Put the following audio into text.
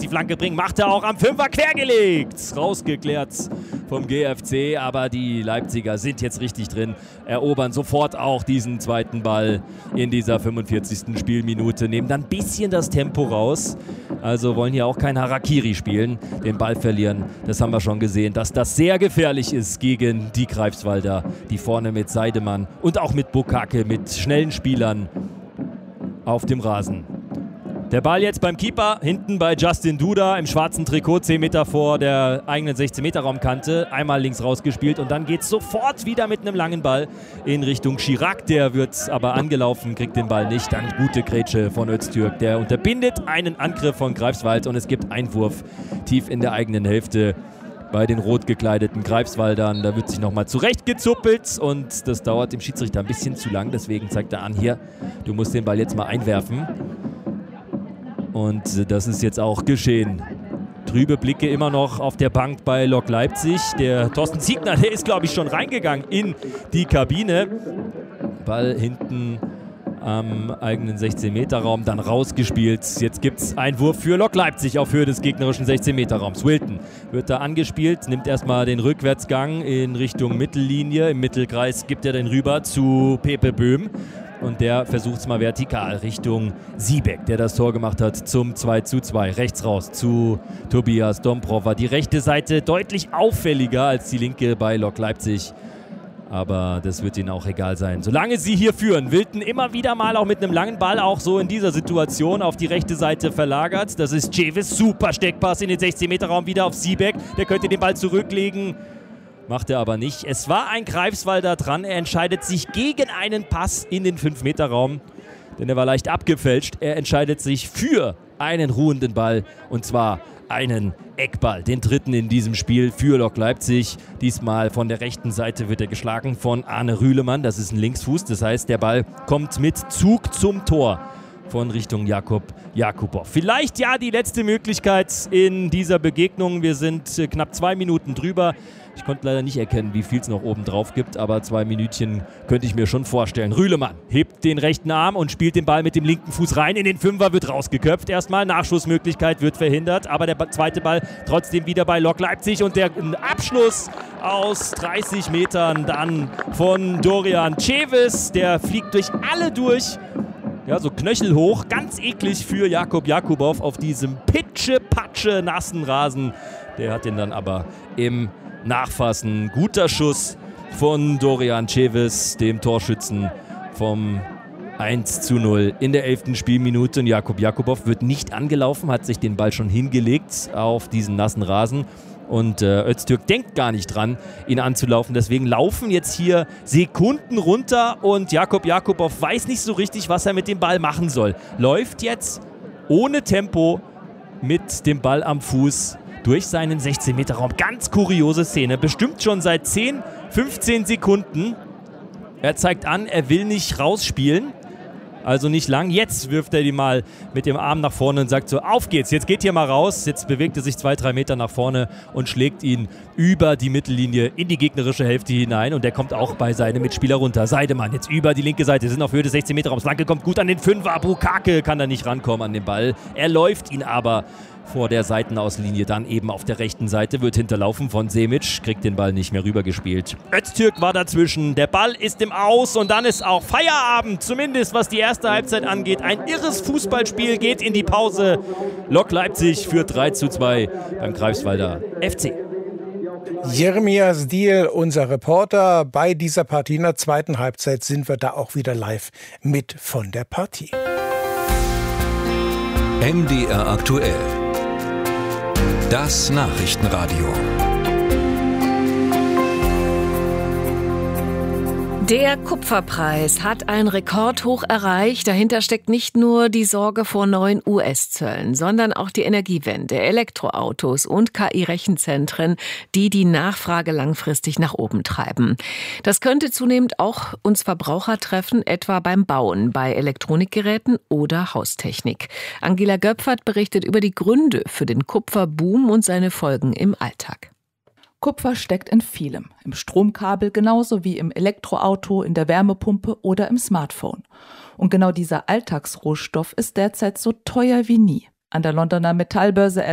die Flanke bringen. Macht er auch am Fünfer quergelegt. Rausgeklärt vom GFC, aber die Leipziger sind jetzt richtig drin. Erobern sofort auch diesen zweiten Ball in dieser 45. Spielminute. Nehmen dann ein bisschen das Tempo raus. Also wollen hier auch kein Harakiri spielen. Den Ball verlieren, das haben wir schon gesehen, dass das sehr gefährlich ist gegen die Greifswalder, die vorne mit Seidemann und auch mit Bukake, mit schnellen Spielern auf dem Rasen. Der Ball jetzt beim Keeper, hinten bei Justin Duda im schwarzen Trikot, 10 Meter vor der eigenen 16-Meter-Raumkante. Einmal links rausgespielt und dann geht es sofort wieder mit einem langen Ball in Richtung Chirac. Der wird aber angelaufen, kriegt den Ball nicht. Dann gute Grätsche von Öztürk. Der unterbindet einen Angriff von Greifswald und es gibt Einwurf tief in der eigenen Hälfte bei den rot gekleideten Greifswaldern. Da wird sich nochmal zurechtgezuppelt und das dauert dem Schiedsrichter ein bisschen zu lang. Deswegen zeigt er an, hier, du musst den Ball jetzt mal einwerfen. Und das ist jetzt auch geschehen. Trübe Blicke immer noch auf der Bank bei Lok Leipzig. Der Thorsten Ziegner, der ist, glaube ich, schon reingegangen in die Kabine. Ball hinten am eigenen 16-Meter-Raum, dann rausgespielt. Jetzt gibt es Einwurf für Lok Leipzig auf Höhe des gegnerischen 16-Meter-Raums. Wilton wird da angespielt, nimmt erstmal den Rückwärtsgang in Richtung Mittellinie. Im Mittelkreis gibt er den rüber zu Pepe Böhm. Und der versucht es mal vertikal Richtung Siebeck, der das Tor gemacht hat zum 2:2. Rechts raus zu Tobias Dombrova. Die rechte Seite deutlich auffälliger als die linke bei Lok Leipzig. Aber das wird ihnen auch egal sein. Solange sie hier führen, Wilton immer wieder mal auch mit einem langen Ball auch so in dieser Situation auf die rechte Seite verlagert. Das ist Cevis, super Steckpass in den 16-Meter-Raum wieder auf Siebeck. Der könnte den Ball zurücklegen. Macht er aber nicht. Es war ein Greifswalder dran. Er entscheidet sich gegen einen Pass in den 5-Meter-Raum, denn er war leicht abgefälscht. Er entscheidet sich für einen ruhenden Ball und zwar einen Eckball, den dritten in diesem Spiel für Lok Leipzig. Diesmal von der rechten Seite wird er geschlagen von Arne Rühlemann. Das ist ein Linksfuß, das heißt, der Ball kommt mit Zug zum Tor von Richtung Jakub Jakubow. Vielleicht ja die letzte Möglichkeit in dieser Begegnung. Wir sind knapp 2 Minuten drüber. Ich konnte leider nicht erkennen, wie viel es noch oben drauf gibt, aber 2 Minütchen könnte ich mir schon vorstellen. Rühlemann hebt den rechten Arm und spielt den Ball mit dem linken Fuß rein. In den Fünfer wird rausgeköpft erstmal. Nachschussmöglichkeit wird verhindert, aber der zweite Ball trotzdem wieder bei Lok Leipzig und der Abschluss aus 30 Metern dann von Dorian Cevis. Der fliegt durch alle durch. Ja, so knöchelhoch, ganz eklig für Jakub Jakubow auf diesem pitsche-patsche nassen Rasen. Der hat den dann aber im Nachfassen. Guter Schuss von Dorian Cevis, dem Torschützen vom 1:0 in der 11. Spielminute. Und Jakub Jakubow wird nicht angelaufen, hat sich den Ball schon hingelegt auf diesen nassen Rasen. Und Öztürk denkt gar nicht dran, ihn anzulaufen. Deswegen laufen jetzt hier Sekunden runter und Jakub Jakubow weiß nicht so richtig, was er mit dem Ball machen soll. Läuft jetzt ohne Tempo mit dem Ball am Fuß durch seinen 16-Meter-Raum. Ganz kuriose Szene, bestimmt schon seit 10, 15 Sekunden. Er zeigt an, er will nicht rausspielen, also nicht lang. Jetzt wirft er die mal mit dem Arm nach vorne und sagt so, auf geht's, jetzt geht hier mal raus. Jetzt bewegt er sich 2-3 Meter nach vorne und schlägt ihn über die Mittellinie in die gegnerische Hälfte hinein. Und der kommt auch bei seinem Mitspieler runter. Seidemann jetzt über die linke Seite, sind auf Höhe des 16-Meter-Raums. Flanke kommt gut an den Fünfer, Bukake kann da nicht rankommen an den Ball. Er läuft ihn aber vor der Seitenauslinie, dann eben auf der rechten Seite, wird hinterlaufen von Semic, kriegt den Ball nicht mehr rübergespielt. Öztürk war dazwischen, der Ball ist im Aus und dann ist auch Feierabend, zumindest was die erste Halbzeit angeht. Ein irres Fußballspiel geht in die Pause. Lok Leipzig führt 3:2 beim Greifswalder FC. Jeremias Diel, unser Reporter. Bei dieser Partie in der zweiten Halbzeit sind wir da auch wieder live mit von der Partie. MDR aktuell. Das Nachrichtenradio. Der Kupferpreis hat ein Rekordhoch erreicht. Dahinter steckt nicht nur die Sorge vor neuen US-Zöllen, sondern auch die Energiewende, Elektroautos und KI-Rechenzentren, die die Nachfrage langfristig nach oben treiben. Das könnte zunehmend auch uns Verbraucher treffen, etwa beim Bauen, bei Elektronikgeräten oder Haustechnik. Angela Göpfert berichtet über die Gründe für den Kupferboom und seine Folgen im Alltag. Kupfer steckt in vielem, im Stromkabel genauso wie im Elektroauto, in der Wärmepumpe oder im Smartphone. Und genau dieser Alltagsrohstoff ist derzeit so teuer wie nie. An der Londoner Metallbörse